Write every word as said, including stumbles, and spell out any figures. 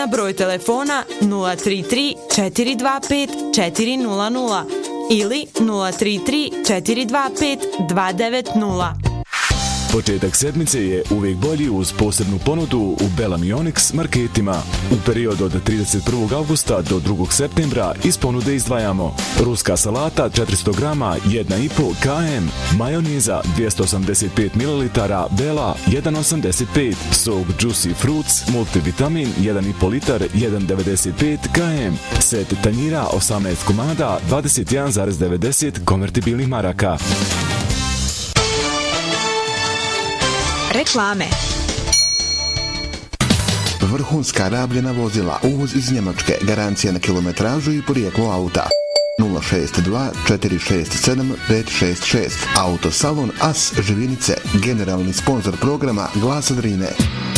na broj telefona nula tri tri četiri dva pet četiri nula nula ili nula tri tri četiri dva pet dva devet nula. Početak sedmice je uvijek bolji uz posebnu ponudu u Bellamy Onyx marketima. U periodu od trideset prvog avgusta do drugog septembra iz ponude izdvajamo ruska salata četiristo grama jedan i po kilogram, majoniza dvjesto osamdeset pet mililitara Bela jedan osamdeset pet, sok Juicy Fruits multivitamin jedan i po litar jedan devedeset pet kilogram, set tanjira osamnaest komada dvadeset jedan zarez devedeset konvertibilnih maraka. Reklame. Vrhunska rabljena vozila, uvoz iz Njemačke, garancija na kilometražu i porijeklo auta. nula šest dva četiri šest sedam pet šest šest. Autosalon As Živinice, generalni sponzor programa Glasa Drine.